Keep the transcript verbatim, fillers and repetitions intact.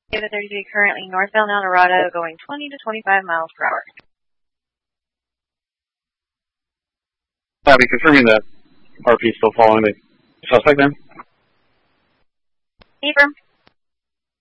David thirty-three, currently northbound El Dorado, going twenty to twenty-five miles per hour. Copy, confirming that R P is still following the suspect then? Confirm.